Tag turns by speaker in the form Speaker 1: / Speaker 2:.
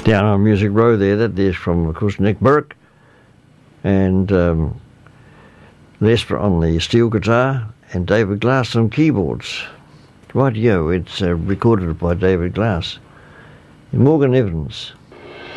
Speaker 1: down on Music Row there's from, of course, Nick Burke, and Lester on the steel guitar, and David Glass on keyboards. Rightio, it's recorded by David Glass. And Morgan Evans